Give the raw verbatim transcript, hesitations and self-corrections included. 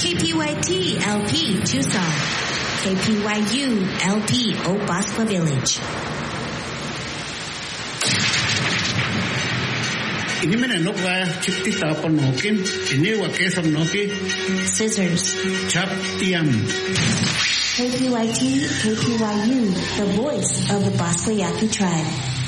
K P Y T L P Tucson. K P Y U L P Opascua Village. Ini mana nok wa chipti tapan nokin, ini wa kesam noki. Scissors. Chap tiam. K P Y T, K P Y U, the voice of the Basquiat tribe.